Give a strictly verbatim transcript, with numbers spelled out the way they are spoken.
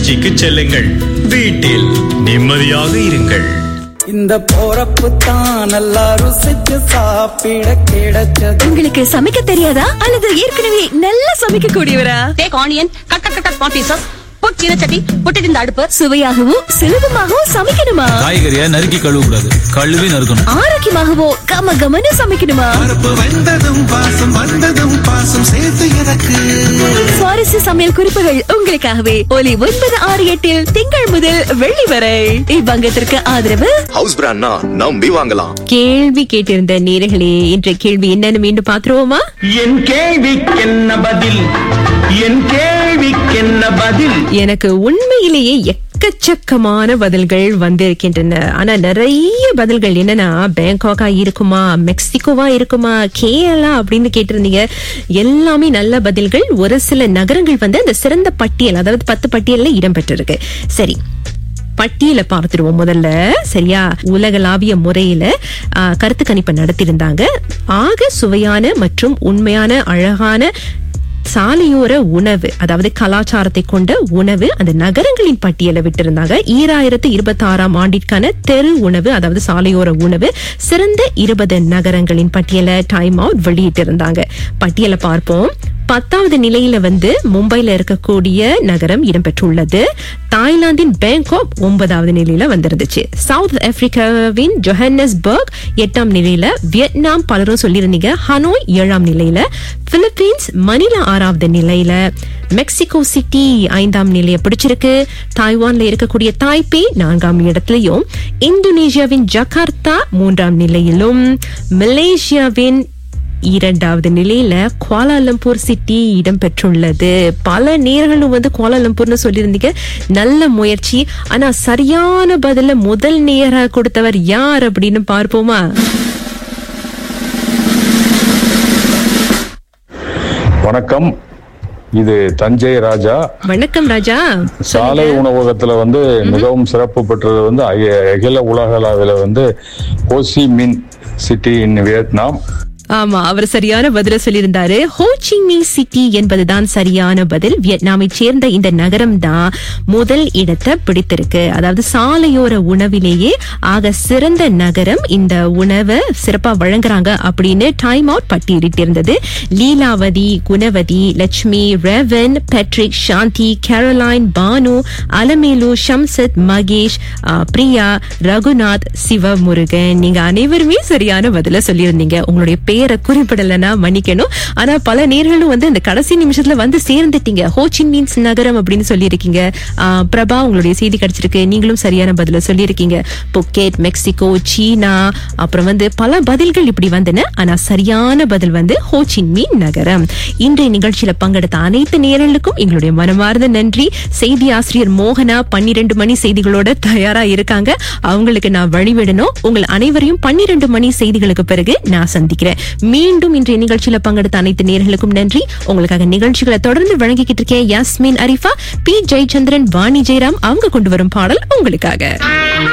பயிற்சிக்கு செல்லுங்கள். வீட்டில் நிம்மதியாக இருங்கள். இந்த போறப்பு தான் நல்லா ருசிச்சு சாப்பிட கிடைச்சது. உங்களுக்கு சமைக்க தெரியாதா அல்லது ஏற்கனவே நல்லா சமைக்க கூடியவரா? Take onion, cut cut cut cut small pieces. Put சீனச்சட்டி, put it in the அடுப்பு. சுவையாகவும் சுலபமாகவும் சமைக்கணுமா? காய்கறியை நறுக்கி கழுவ கூடாது, கழுவி நறுக்கணும். ஆரோக்கியமாகவோ கம கமன்னு சமைக்கணுமா? பருப்பு வெந்ததும் பாசம் வந்ததும் பாசம் சேர்த்து எனக்கு. சுவாரஸ்ய சமையல் குறிப்புகள் உங்களுக்காகவே ஒலி ஒன்பது ஆறு எட்டில் திங்கள் முதல் வெள்ளி வரை. இவ்வங்கத்திற்கு ஆதரவு ஹவுஸ் பிராண்ட்னா நம்பி வாங்கலாம். கேள்வி கேட்டிருந்த நேயர்களே, இன்றைய கேள்வி என்னன்னு மீண்டும் பாத்துருவோமா? என் கேள்விக்கென்ன பதில், என் கேள்விக்கென்ன பதில். எனக்கு உண்மையிலேயே எக்கச்சக்கமான பதில்கள் வந்திருக்கின்றன. ஆனா நிறைய பதில்கள் என்னன்னா, பேங்காக்கா இருக்குமா, மெக்சிகோவா இருக்குமா, கேரளா அப்படின்னு கேட்டிருந்தீங்க. எல்லாமே நல்ல பதில்கள். ஒரு சில நகரங்கள் வந்து அந்த சிறந்த பட்டியல், அதாவது பத்து பட்டியல்ல இடம்பெற்றிருக்கு. சரி, பட்டியலை பார்த்துருவோம் முதல்ல. சரியா? உலகளாவிய முறையில கருத்து கணிப்பு நடத்தியிருந்தாங்க. ஆக சுவையான மற்றும் உண்மையான அழகான சாலையோர உணவு, அதாவது கலாச்சாரத்தை கொண்ட உணவு, அந்த நகரங்களின் பட்டியலை விட்டிருந்தாங்க. ஈராயிரத்து இருபத்தி ஆறாம் ஆண்டிற்கான தெரு உணவு, அதாவது சாலையோர உணவு சிறந்த இருபது நகரங்களின் பட்டியலை டைம் அவுட் வெளியிட்டு இருந்தாங்க. பட்டியலை பார்ப்போம். பத்தாவது நிலையில வந்து மும்பைல இருக்கக்கூடிய நகரம் இடம்பெற்றுள்ளது. தாய்லாந்தின் பேங்காக் ஒன்பதாவது நிலையில வந்திருந்துச்சு. சவுத் ஆப்பிரிக்காவின் ஜோஹன்னஸ்பர்க் எட்டாம் நிலையில, வியட்நாம் பலரும் சொல்லியிருந்தீங்க ஹனோய் ஏழாம் நிலையில, பிலிப்பீன்ஸ் மணிலா ஆறாவது நிலையில, மெக்சிகோ சிட்டி ஐந்தாம் நிலையை பிடிச்சிருக்கு. தாய்வான்ல இருக்கக்கூடிய தாய்பே நான்காம் இடத்திலையும், இந்தோனேஷியாவின் ஜகார்த்தா மூன்றாம் நிலையிலும், மலேசியாவின் இரண்டாவது நிலையில குவாலாலம்பூர் சிட்டி இடம்பெற்றுள்ளது. பல நேர்களும் வந்து குவாலாலம்பூர்னு சொல்லியிருந்தீங்க. நல்ல முயற்சி. ஆனா சரியான பதில முதல் நேரா கொடுத்தவர் யார் அப்படின்னு பார்ப்போமா? வணக்கம், இது தஞ்சை ராஜா. வணக்கம் ராஜா. சாலை உணவகத்துல வந்து மிகவும் சிறப்பு பெற்றது வந்து அகில உலக அளவில் வந்து ஹோசி மின் சிட்டி இன் வியட்நாம். ஆமா, அவர் சரியான பதில சொல்லியிருந்தாரு. ஹோச்சிமின் சிட்டி என்பதுதான் சரியான பதில். வியட்நாமை சேர்ந்த இந்த நகரம் தான் முதல் இடத்தை பிடித்திருக்கு. அதாவது சாலையோர உணவிலேயே ஆக சிறந்த நகரம். இந்த உணவை சிறப்பா வழங்குறாங்க அப்படின்னு டைம் அவுட் பட்டியலிட்டு இருந்தது. லீலாவதி, குணவதி, லட்சுமி, ரெவன், பேட்ரிக், சாந்தி, கேரோலைன், பானு, அலமேலு, ஷம்சத், மகேஷ், பிரியா, ரகுநாத், சிவமுருகன், நீங்க அனைவருமே சரியான பதில சொல்லியிருந்தீங்க. உங்களுடைய பேரை குறிப்பிடலன்னா மன்னிக்கணும். ஆனா பல நேர்களும் வந்து இந்த கடைசி நிமிஷத்துல வந்து சேர்ந்துட்டீங்க. ஹோச்சிமின் நகரம் அப்படின்னு சொல்லியிருக்கீங்க. பிரபா, உங்களுடைய செய்தி கிடைச்சிருக்கு. நீங்களும் சரியான பதில சொல்லியிருக்கீங்க. புக்கெட், மெக்சிகோ, சீனா, அப்புறம் வந்து பல பதில்கள் இப்படி வந்தன. ஆனா சரியான பதில் வந்து ஹோச்சிமின் நகரம். இன்றைய நிகழ்ச்சியில பங்கெடுத்த அனைத்து நேர்களுக்கும் எங்களுடைய மனமார்ந்த நன்றி. செய்தி ஆசிரியர் மோகனா பன்னிரண்டு மணி செய்திகளோட தயாரா இருக்காங்க. அவங்களுக்கு நான் வழிவிடணும். உங்கள் அனைவரையும் பன்னிரண்டு மணி செய்திகளுக்கு பிறகு நான் சந்திக்கிறேன். மீண்டும் இன்றைய நிகழ்ச்சியில பங்கெடுத்த அனைத்து நேர்களுக்கும் நன்றி. உங்களுக்காக நிகழ்ச்சிகளை தொடர்ந்து வழங்கிக்கிட்டு இருக்கேன். யாஸ்மின் அரிஃபா, பி ஜெயச்சந்திரன், வாணி ஜெயராம் அவங்க கொண்டு வரும் பாடல் உங்களுக்காக.